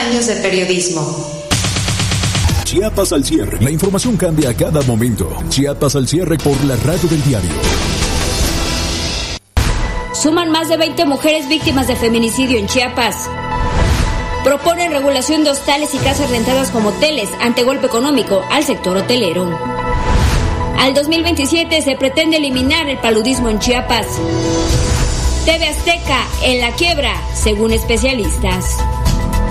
años de periodismo. Chiapas al cierre. La información cambia a cada momento. Chiapas al cierre por la radio del diario. Suman más de 20 mujeres víctimas de feminicidio en Chiapas. Proponen regulación de hostales y casas rentadas como hoteles ante golpe económico al sector hotelero. Al 2027 se pretende eliminar el paludismo en Chiapas. TV Azteca en la quiebra, según especialistas.